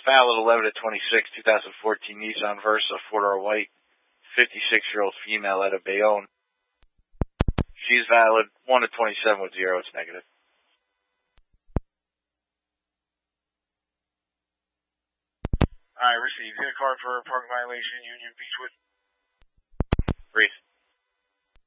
Valid 11 to 26, 2014 Nissan Versa, 4-door white, 56-year-old female out of Bayonne. She's valid 1 to 27 with 0, it's negative. I received a card for parking violation, Union Beachwood. Reese.